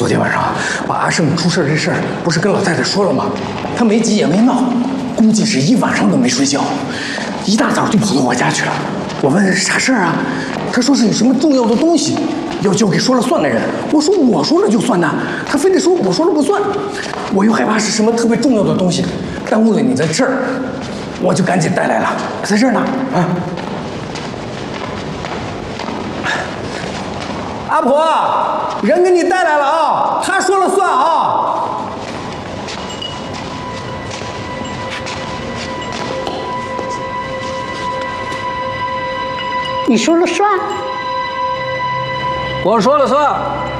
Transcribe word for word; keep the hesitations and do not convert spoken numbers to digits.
昨天晚上把阿胜出事这事儿，不是跟老太太说了吗？他没急也没闹，估计是一晚上都没睡觉，一大早就跑到我家去了。我问啥事儿啊？他说是有什么重要的东西要交给说了算的人。我说我说了就算呐，他非得说我说了不算。我又害怕是什么特别重要的东西耽误了你的事儿，我就赶紧带来了，在这儿呢啊。 阿婆，人给你带来了啊，他说了算啊。 你说了算？ 我说了算。